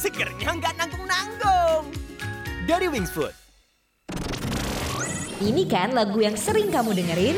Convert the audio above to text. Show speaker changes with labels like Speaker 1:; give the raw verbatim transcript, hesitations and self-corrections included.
Speaker 1: segernya nggak nanggung-nanggung. Dari Wings Food.
Speaker 2: Ini kan lagu yang sering kamu dengerin?